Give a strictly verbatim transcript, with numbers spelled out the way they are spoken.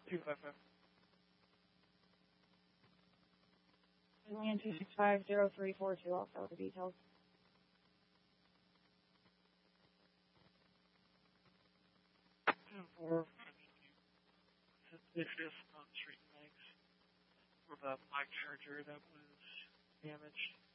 two five five. Land two six five zero three four two. I'll fill the details. ten four. This is on Street Max for the mic charger that was damaged.